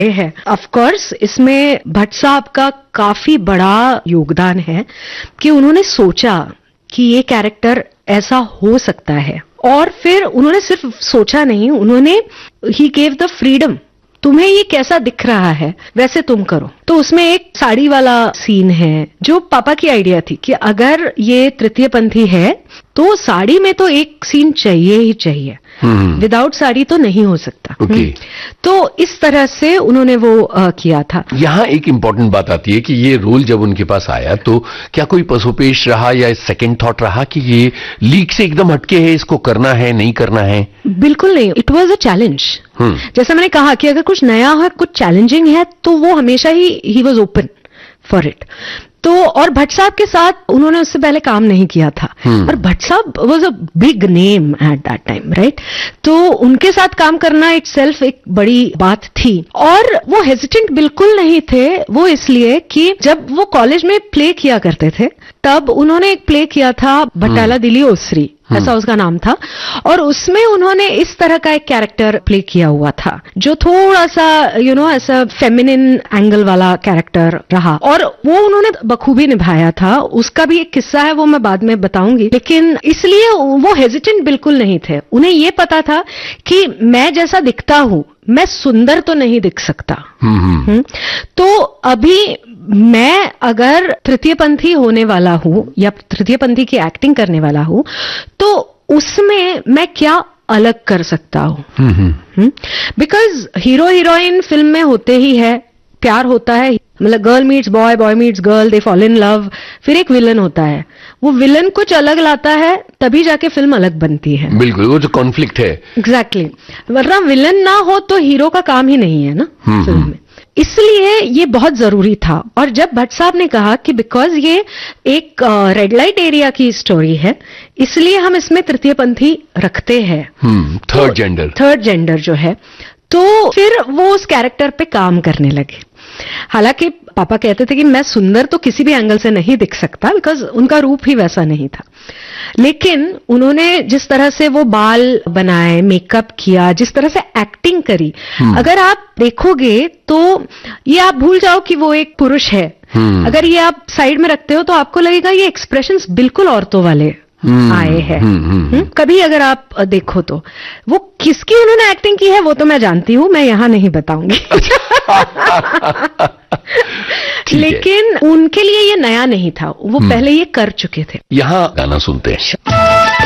है। Of course इसमें भट्ट साहब का काफी बड़ा योगदान है कि उन्होंने सोचा कि ये कैरेक्टर ऐसा हो सकता है, और फिर उन्होंने सिर्फ सोचा नहीं, उन्होंने ही गेव द फ्रीडम, तुम्हें ये कैसा दिख रहा है वैसे तुम करो। तो उसमें एक साड़ी वाला सीन है जो पापा की आइडिया थी कि अगर ये तृतीयपंथी है तो साड़ी में तो एक सीन चाहिए ही चाहिए, विदाउट साड़ी तो नहीं हो सकता। तो इस तरह से उन्होंने वो किया था। यहाँ एक इम्पोर्टेंट बात आती है कि ये रोल जब उनके पास आया तो क्या कोई पसोपेश रहा या सेकंड थॉट रहा कि ये लीक से एकदम हटके है, इसको करना है नहीं करना है? बिल्कुल नहीं, इट वॉज अ चैलेंज। जैसा मैंने कहा कि अगर कुछ नया है, कुछ चैलेंजिंग है, तो वो हमेशा he was open for it. तो और भट्ट साहब के साथ उन्होंने उससे पहले काम नहीं किया था, और भट्ट साहब was a big name at that time, right? तो उनके साथ काम करना इटसेल्फ एक बड़ी बात थी, और वो हेजिटेंट बिल्कुल नहीं थे। वो इसलिए कि जब वो कॉलेज में प्ले किया करते थे तब उन्होंने एक प्ले किया था भट्टाला दिली ओसरी, ऐसा उसका नाम था, और उसमें उन्होंने इस तरह का एक कैरेक्टर प्ले किया हुआ था जो थोड़ा सा ऐसा फेमिनिन एंगल वाला कैरेक्टर रहा, और वो उन्होंने बखूबी निभाया था। उसका भी एक किस्सा है, वो मैं बाद में बताऊंगी। लेकिन इसलिए वो हेजिटेंट बिल्कुल नहीं थे, उन्हें ये पता था कि मैं जैसा दिखता हूं मैं सुंदर तो नहीं दिख सकता। तो अभी मैं अगर तृतीयपंथी होने वाला हूं या तृतीयपंथी की एक्टिंग करने वाला हूं तो उसमें मैं क्या अलग कर सकता हूं। बिकॉज हीरो हीरोइन फिल्म में होते ही है, प्यार होता है, मतलब girl meets boy, boy meets girl, they fall in love, फिर एक विलन होता है, वो विलन कुछ अलग लाता है तभी जाके फिल्म अलग बनती है। बिल्कुल, वो जो कॉन्फ्लिक्ट है। एग्जैक्टली, वरना विलन ना हो तो हीरो का काम ही नहीं है ना फिल्म में। इसलिए ये बहुत जरूरी था। और जब भट्ट साहब ने कहा कि बिकॉज ये एक रेड लाइट एरिया की स्टोरी है, इसलिए हम इसमें तृतीयपंथी रखते हैं, थर्ड जेंडर जो है, तो फिर वो उस कैरेक्टर पे काम करने लगे। हालांकि पापा कहते थे कि मैं सुंदर तो किसी भी एंगल से नहीं दिख सकता, बिकॉज उनका रूप ही वैसा नहीं था, लेकिन उन्होंने जिस तरह से वो बाल बनाए, मेकअप किया, जिस तरह से एक्टिंग करी, अगर आप देखोगे तो ये आप भूल जाओ कि वो एक पुरुष है। अगर ये आप साइड में रखते हो तो आपको लगेगा ये एक्सप्रेशंस बिल्कुल औरतों वाले आए हैं। कभी अगर आप देखो तो वो किसकी उन्होंने एक्टिंग की है वो तो मैं जानती हूं, मैं यहां नहीं बताऊंगी। लेकिन उनके लिए ये नया नहीं था, वो पहले ये कर चुके थे। यहां गाना सुनते हैं।